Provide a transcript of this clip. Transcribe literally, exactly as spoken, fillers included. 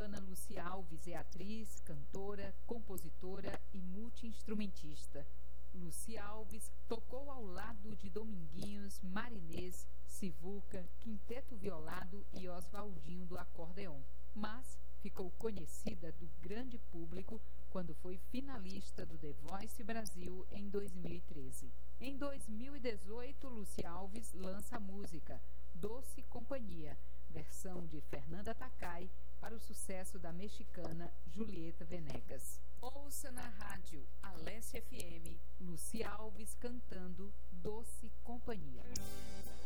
pernambucana Luci Alves é atriz, cantora, compositora e multi-instrumentista. Luci Alves tocou ao lado de Dominguinhos, Marinês, Sivuca, Quinteto Violado e Oswaldinho do acordeon, mas ficou conhecida do grande público quando foi finalista do The Voice Brasil em dois mil e treze. Em dois mil e dezoito, Luci Alves lança a música Doce Companhia, versão de Fernanda Takai, para o sucesso da mexicana Julieta Venegas. Ouça na rádio Alessia F M, Luci Alves cantando Doce Companhia.